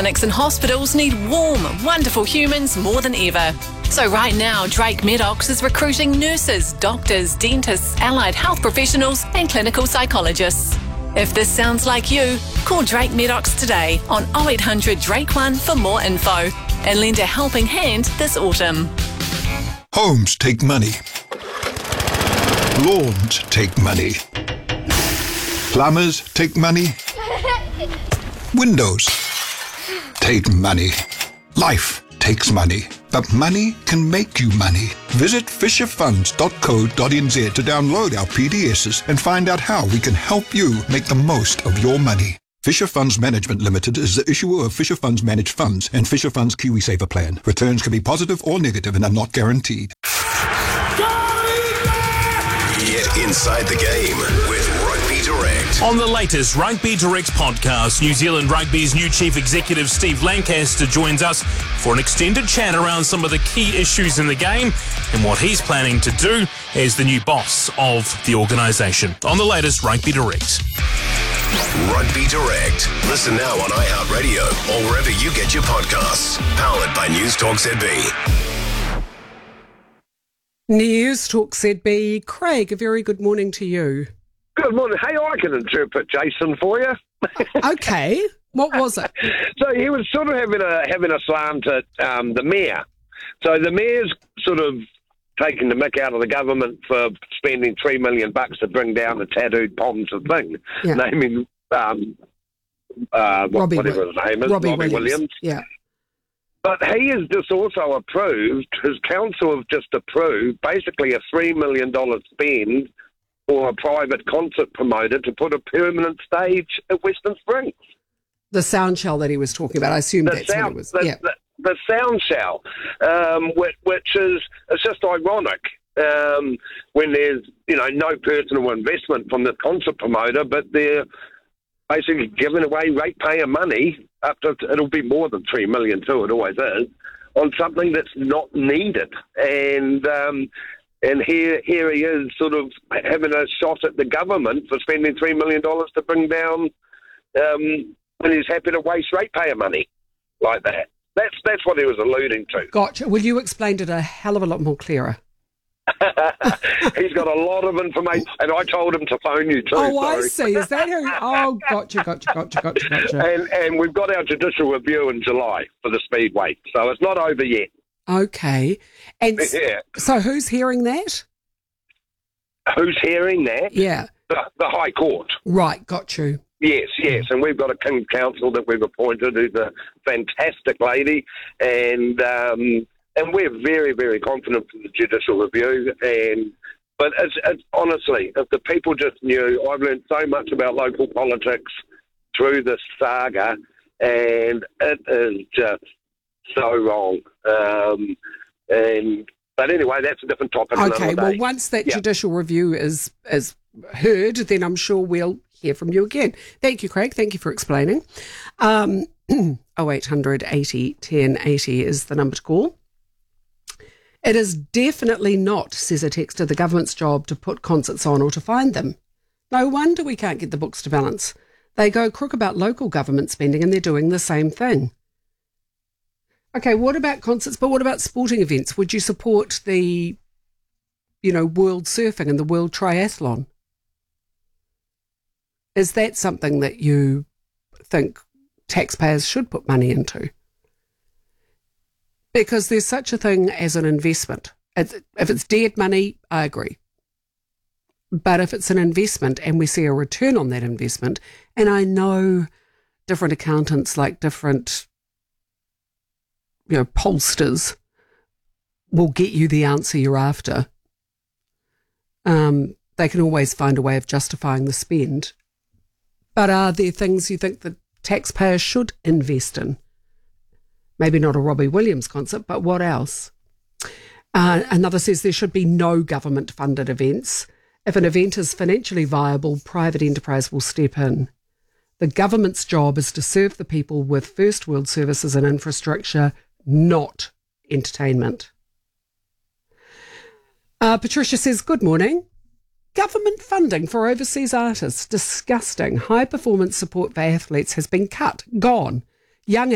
Clinics and hospitals need warm, wonderful humans more than ever. So right now, Drake Medox is recruiting nurses, doctors, dentists, allied health professionals and clinical psychologists. If this sounds like you, call Drake Medox today on 0800 Drake 1 for more info and lend a helping hand this autumn. Homes take money. Lawns take money. Plumbers take money. Windows take money. Life takes money. But money can make you money. Visit fisherfunds.co.nz to download our PDSs and find out how we can help you make the most of your money. Fisher Funds Management Limited is the issuer of Fisher Funds Managed Funds and Fisher Funds KiwiSaver Plan. Returns can be positive or negative and are not guaranteed. Get inside the game with Rugby Direct. On the latest Rugby Direct podcast, New Zealand Rugby's new Chief Executive Steve Lancaster joins us for an extended chat around some of the key issues in the game and what he's planning to do as the new boss of the organisation. On the latest Rugby Direct. Rugby Direct. Listen now on iHeartRadio or wherever you get your podcasts. Powered by News Talk ZB. News Talk ZB. Craig, a very good morning to you. Good morning. Hey, I can interpret Jason for you. Okay. What was it? So he was sort of having a slant at the mayor. So the mayor's sort of taking the mick out of the government for spending $3 million to bring down the tattooed palms of thing, naming whatever his name is, Robbie Williams. Yeah. But he has just also approved, his council have just approved, basically a $3 million spend for a private concert promoter to put a permanent stage at Western Springs. The sound shell that he was talking about, I assume that's what it was. The sound shell, which is, it's just ironic when there's, no personal investment from the concert promoter, but they're basically giving away ratepayer money, it'll be more than $3 million too, it always is, on something that's not needed. And here he is sort of having a shot at the government for spending $3 million to bring down when he's happy to waste ratepayer money like that. That's what he was alluding to. Gotcha. Well, you explained it a hell of a lot more clearer. He's got a lot of information, and I told him to phone you too. Oh, sorry. I see. Is that who? Oh, gotcha. And we've got our judicial review in July for the Speedway, so it's not over yet. Okay. And so who's hearing that? Who's hearing that? Yeah. The High Court. Right, got you. Yes, and we've got a King Counsel that we've appointed who's a fantastic lady, and we're very, very confident in the judicial review. But it's honestly, if the people just knew, I've learned so much about local politics through this saga, and it is just so wrong. But anyway, that's a different topic. Okay, well, once that judicial review is heard, then I'm sure we'll hear from you again. Thank you, Craig. Thank you for explaining. 0800 80 10 80 is the number to call. It is definitely not, says a texter, the government's job to put concerts on or to find them. No wonder we can't get the books to balance. They go crook about local government spending and they're doing the same thing. Okay, what about concerts? But what about sporting events? Would you support the, world surfing and the world triathlon? Is that something that you think taxpayers should put money into? Because there's such a thing as an investment. If it's dead money, I agree. But if it's an investment and we see a return on that investment, and I know different accountants like different, pollsters will get you the answer you're after. They can always find a way of justifying the spend. But are there things you think the taxpayers should invest in? Maybe not a Robbie Williams concert, but what else? Another says there should be no government-funded events. If an event is financially viable, private enterprise will step in. The government's job is to serve the people with first world services and infrastructure, not entertainment. Patricia says, good morning. Government funding for overseas artists, disgusting. High performance support for athletes has been cut, gone. Young